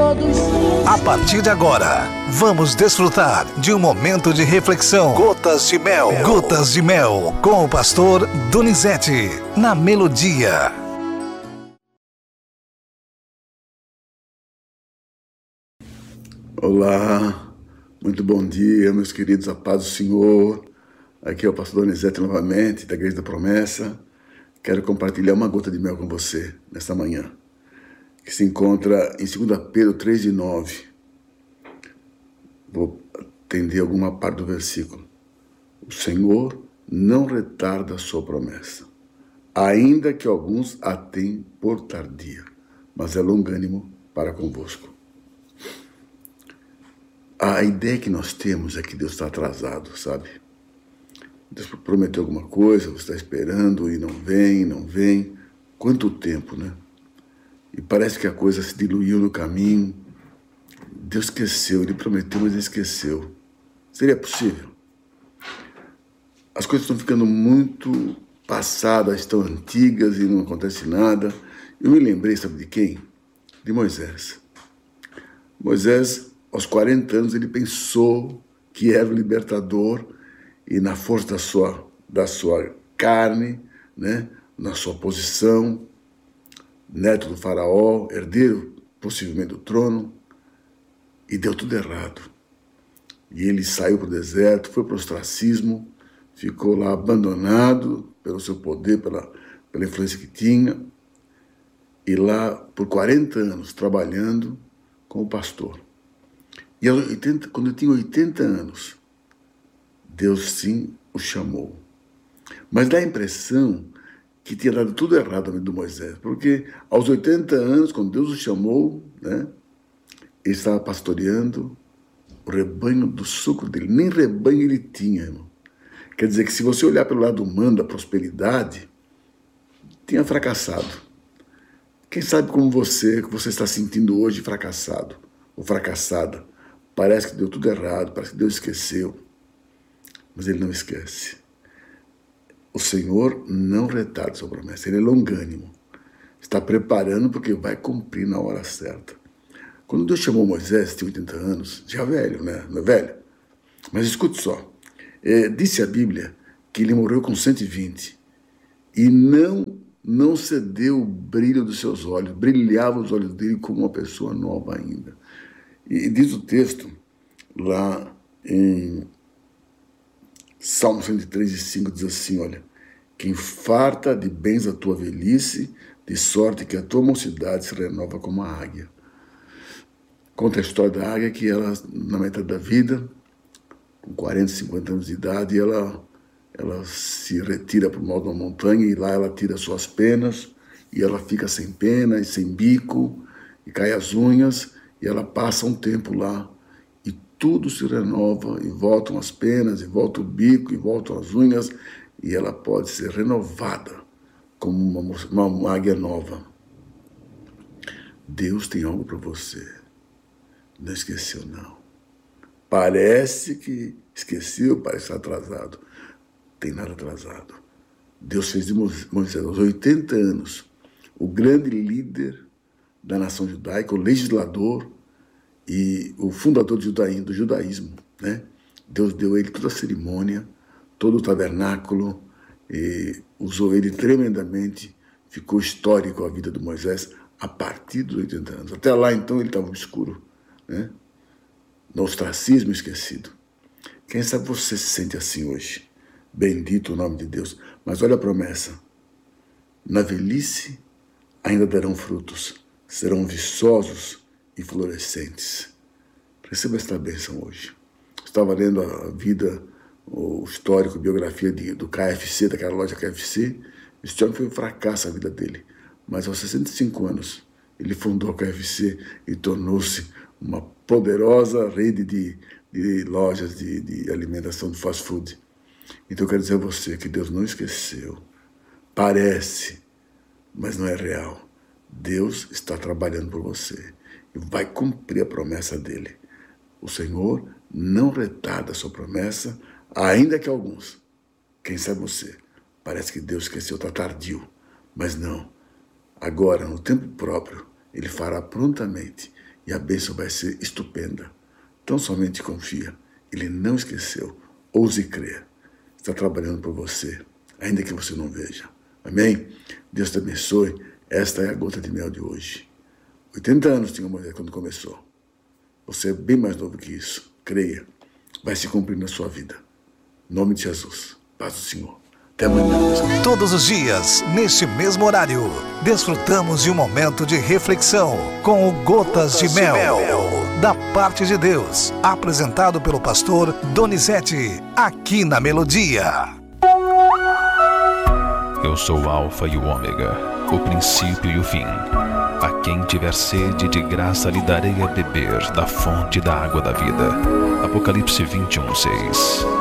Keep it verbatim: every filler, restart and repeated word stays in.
todos. A partir de agora, vamos desfrutar de um momento de reflexão. Gotas de Mel. Gotas de Mel, com o pastor Donizete, na Melodia. Olá, muito bom dia, meus queridos, a paz do Senhor. Aqui é o pastor Donizete novamente, da Igreja da Promessa. Quero compartilhar uma gota de mel com você nesta manhã, que se encontra em dois Pedro três, de nove. Vou atender alguma parte do versículo. O Senhor não retarda a sua promessa, ainda que alguns a tenham por tardia, mas é longânimo para convosco. A ideia que nós temos é que Deus está atrasado, sabe? Deus prometeu alguma coisa, você está esperando e não vem, não vem. Quanto tempo, né? E parece que a coisa se diluiu no caminho. Deus esqueceu, Ele prometeu, mas Ele esqueceu. Seria possível? As coisas estão ficando muito passadas, estão antigas e não acontece nada. Eu me lembrei, sabe de quem? De Moisés. Moisés, aos quarenta anos, ele pensou que era o libertador e na força da sua, da sua carne, né, na sua posição, neto do faraó, herdeiro possivelmente do trono, e deu tudo errado. E ele saiu para o deserto, foi para o ostracismo, ficou lá abandonado pelo seu poder, pela, pela influência que tinha, e lá por quarenta anos trabalhando como pastor. E aos oitenta, quando eu tinha oitenta anos, Deus sim o chamou. Mas dá a impressão que tinha dado tudo errado na vida do Moisés, porque aos oitenta anos, quando Deus o chamou, né, ele estava pastoreando o rebanho do sucro dele. Nem rebanho ele tinha, irmão. Quer dizer que se você olhar pelo lado humano da prosperidade, tinha fracassado. Quem sabe como você, que você está sentindo hoje fracassado ou fracassada. Parece que deu tudo errado, parece que Deus esqueceu. Mas Ele não esquece. O Senhor não retarda sua promessa, Ele é longânimo. Está preparando porque vai cumprir na hora certa. Quando Deus chamou Moisés, tinha oitenta anos, já velho, né? Não é velho? Mas escute só. É, disse a Bíblia que ele morreu com cento e vinte e não, não cedeu o brilho dos seus olhos, brilhava os olhos dele como uma pessoa nova ainda. E diz o texto, lá em Salmo cento e três, cinco, diz assim, olha, quem farta de bens a tua velhice, de sorte que a tua mocidade se renova como a águia. Conta a história da águia que ela, na metade da vida, com quarenta, cinquenta anos de idade, ela, ela se retira para o mal de uma montanha e lá ela tira suas penas e ela fica sem pena e sem bico e cai as unhas. E ela passa um tempo lá e tudo se renova e voltam as penas, e volta o bico, e voltam as unhas, e ela pode ser renovada como uma, uma águia nova. Deus tem algo para você. Não esqueceu, não. Parece que esqueceu, parece estar atrasado. Tem nada atrasado. Deus fez de Moisés aos oitenta anos o grande líder da nação judaica, o legislador e o fundador do judaísmo, do judaísmo, né? Deus deu a ele toda a cerimônia, todo o tabernáculo, e usou ele tremendamente, ficou histórico a vida de Moisés a partir dos oitenta anos. Até lá, então, ele estava obscuro, né? No ostracismo, esquecido. Quem sabe você se sente assim hoje? Bendito o nome de Deus. Mas olha a promessa. Na velhice ainda darão frutos, serão viçosos e florescentes. Receba esta bênção hoje. Estava lendo a vida, o histórico, a biografia de, do K F C, daquela loja K F C. Este homem foi um fracasso a vida dele. Mas aos sessenta e cinco anos, ele fundou a K F C e tornou-se uma poderosa rede de, de lojas de, de alimentação de fast food. Então eu quero dizer a você que Deus não esqueceu. Parece, mas não é real. Deus está trabalhando por você e vai cumprir a promessa dele. O Senhor não retarda a sua promessa, ainda que alguns, quem sabe você, parece que Deus esqueceu, está tardio, mas não. Agora, no tempo próprio, ele fará prontamente e a bênção vai ser estupenda. Então somente confia. Ele não esqueceu. Ouse crer. Está trabalhando por você, ainda que você não veja. Amém? Deus te abençoe. Esta é a gota de mel de hoje. oitenta anos tinha Moisés quando começou. Você é bem mais novo que isso. Creia. Vai se cumprir na sua vida. Em nome de Jesus. Paz do Senhor. Até amanhã. Todos os dias, neste mesmo horário, desfrutamos de um momento de reflexão com o Gotas de Mel, da parte de Deus, apresentado pelo pastor Donizete, aqui na Melodia. Eu sou o Alfa e o Ômega, o princípio e o fim. A quem tiver sede, de graça lhe darei a beber da fonte da água da vida. Apocalipse vinte e um, seis.